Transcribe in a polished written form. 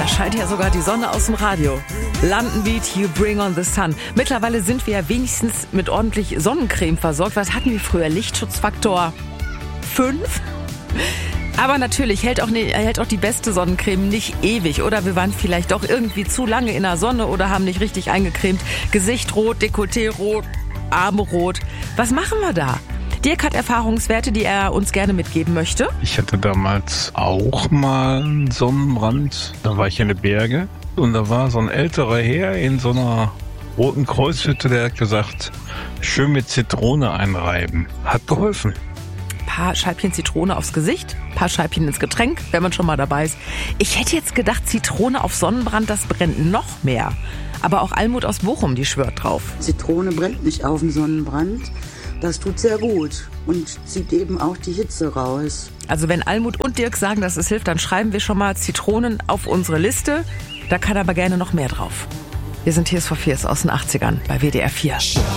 Da scheint ja sogar die Sonne aus dem Radio. London Beat, You Bring on the Sun. Mittlerweile sind wir ja wenigstens mit ordentlich Sonnencreme versorgt. Was hatten wir früher? Lichtschutzfaktor 5? Aber natürlich hält auch die beste Sonnencreme nicht ewig. Oder wir waren vielleicht doch irgendwie zu lange in der Sonne oder haben nicht richtig eingecremt. Gesicht rot, Dekolleté rot, Arme rot. Was machen wir da? Dirk hat Erfahrungswerte, die er uns gerne mitgeben möchte. Ich hatte damals auch mal einen Sonnenbrand. Da war ich in den Bergen und da war so ein älterer Herr in so einer roten Kreuzhütte, der hat gesagt, schön mit Zitrone einreiben. Hat geholfen. Paar Scheibchen Zitrone aufs Gesicht, paar Scheibchen ins Getränk, wenn man schon mal dabei ist. Ich hätte jetzt gedacht, Zitrone auf Sonnenbrand, das brennt noch mehr. Aber auch Almut aus Bochum, die schwört drauf. Zitrone brennt nicht auf dem Sonnenbrand. Das tut sehr gut und zieht eben auch die Hitze raus. Also wenn Almut und Dirk sagen, dass es hilft, dann schreiben wir schon mal Zitronen auf unsere Liste. Da kann aber gerne noch mehr drauf. Wir sind TSV 4 aus den 80ern bei WDR 4.